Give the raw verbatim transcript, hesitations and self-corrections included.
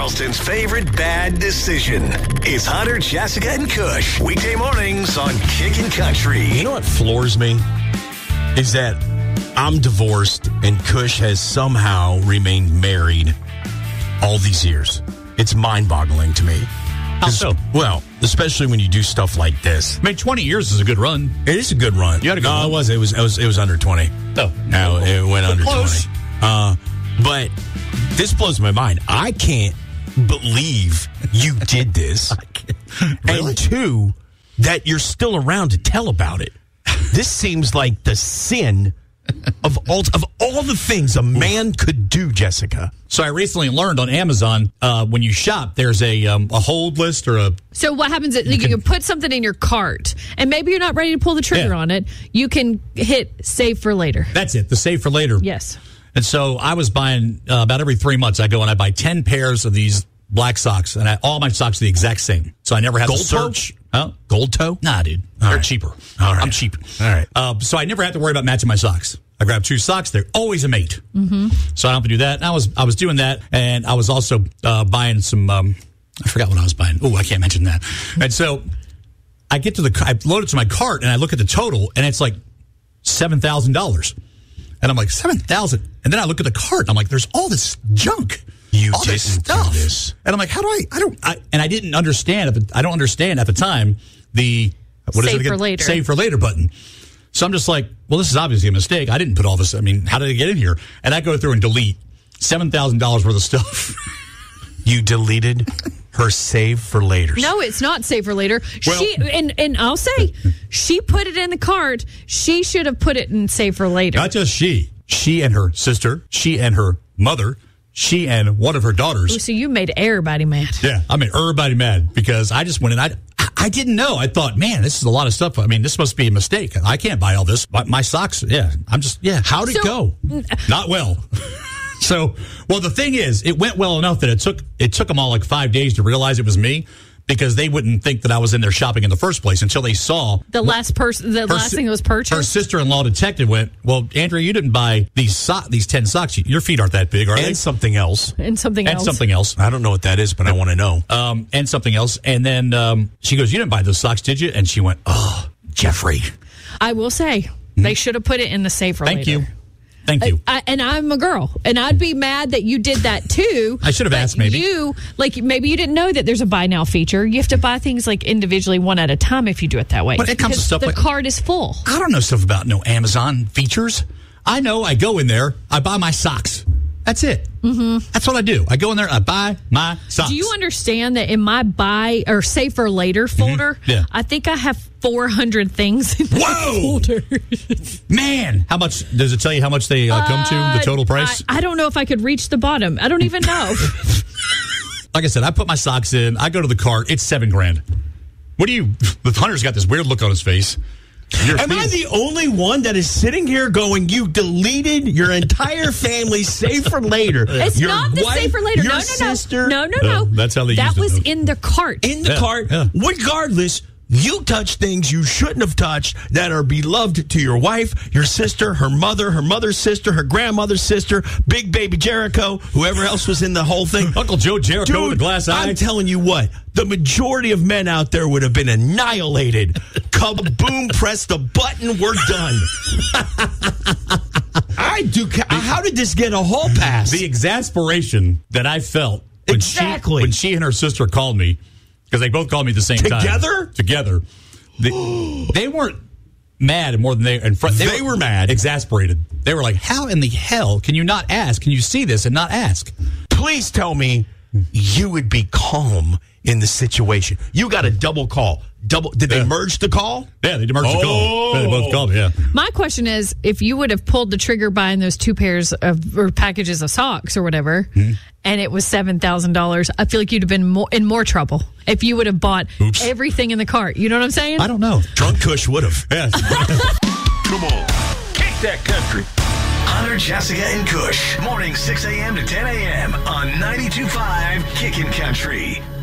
Charleston's favorite bad decision. It's Hunter, Jessica, and Kush. Weekday mornings on Kickin' Country. You know what floors me? Is that I'm divorced and Kush has somehow remained married all these years. It's mind-boggling to me. How so? Well, especially when you do stuff like this. I mean, twenty years is a good run. It is a good run. You had a good no, run. it was. It was. It was. It was under twenty. Oh, no, it went under close. twenty. Uh, but this blows my mind. I can't believe you did this. I can't. Really? And two, that you're still around to tell about it. This seems like the sin of all of all the things a man could do, Jessica. So I recently learned on Amazon, uh, when you shop, there's a um, a hold list or a... So what happens is you, can- can put something in your cart, and maybe you're not ready to pull the trigger Yeah. on it. You can hit save for later. That's it, the save for later. Yes. And so I was buying, uh, about every three months, I go and I buy ten pairs of these black socks, and I, all my socks are the exact same. So I never have Gold to toe? search. Huh? Gold toe? Nah, dude. All They're right. cheaper. All right. I'm cheap. All right. Uh, so I never have to worry about matching my socks. I grab two socks. They're always a mate. Mm-hmm. So I don't have to do that. And I was I was doing that, and I was also uh, buying some. Um, I forgot what I was buying. Oh, I can't mention that. And so I get to the. I load it to my cart, and I look at the total, and it's like seven thousand dollars. And I'm like, seven thousand. And then I look at the cart, and I'm like, there's all this junk. You all this didn't do stuff. this. And I'm like, how do I? I don't. I, and I didn't understand. At the, I don't understand at the time the what is Save it again? for later. Save for later button. So I'm just like, well, this is obviously a mistake. I didn't put all this. I mean, how did it get in here? And I go through and delete seven thousand dollars worth of stuff. You deleted her save for later. No, it's not save for later. Well- she and and I'll say she put it in the cart. She should have put it in save for later. Not just she. She and her sister. She and her mother. She and one of her daughters. So you made everybody mad. Yeah, I mean, everybody mad because I just went in. I, I didn't know. I thought, man, this is a lot of stuff. I mean, this must be a mistake. I can't buy all this. My, my socks, yeah. I'm just, yeah. How'd it So- go? Not well. So, well, the thing is, it went well enough that it took it took them all like five days to realize it was me because they wouldn't think that I was in there shopping in the first place until they saw The last person, the last si- thing that was Her purchased. sister-in-law detective went, well, Andrea, you didn't buy these so- these ten socks. Your feet aren't that big, are they? And something else. and something And else. something else. I don't know what that is, but I want to know. Um, and something else. And then um, she goes, you didn't buy those socks, did you? And she went, oh, Jeffrey. I will say they should have put it in the save for Thank later. you. Thank you. I, and I'm a girl, and I'd be mad that you did that too. I should have but asked, maybe. You, like, maybe you didn't know that there's a buy now feature. You have to buy things like individually, one at a time, if you do it that way. But it comes to Because stuff the like- card is full. I don't know stuff about no Amazon features. I know I go in there, I buy my socks. That's it. Mm-hmm. That's what I do. I go in there, I buy my socks. Do you understand that in my buy or save for later folder, Yeah. I think I have four hundred things in that Whoa! folder. Man, how much does it tell you how much they uh, come to, the total price? I, I don't know if I could reach the bottom. I don't even know. Like I said, I put my socks in, I go to the cart, it's seven grand. What do you, the Hunter's got this weird look on his face. You're Am I the only one that is sitting here going, you deleted your entire family save for later? It's Your not the wife, save for later. Your No, no, no. sister, No, no, no. Uh, that's how they That used it, was though. in the cart. in the Yeah, cart. yeah. Regardless, you touch things you shouldn't have touched that are beloved to your wife, your sister, her mother, her mother's sister, her grandmother's sister, Big Baby Jericho, whoever else was in the whole thing. Uncle Joe Jericho with the glass eye. I'm telling you what, the majority of men out there would have been annihilated. Kaboom, press the button, we're done. I do. ca- How did this get a hall pass? The exasperation that I felt when Exactly. she when she and her sister called me, because they both called me at the same time. Together? Together. They, they weren't mad more than they in front. They were mad. Exasperated. They were like, how in the hell can you not ask? Can you see this and not ask? Please tell me you would be calm in the situation. You got a double call. Double. Did they Yeah. merge the call? Yeah, they merged the call. Yeah, they both called, yeah. My question is, if you would have pulled the trigger buying those two pairs of or packages of socks or whatever, Hmm. and it was seven thousand dollars, I feel like you'd have been more, in more trouble if you would have bought Oops. everything in the cart. You know what I'm saying? I don't know. Drunk Kush would have. Yes. Come on. Kick that country. Hunter, Jessica, and Kush. Morning six a.m. to ten a.m. on ninety-two point five Kickin' Country.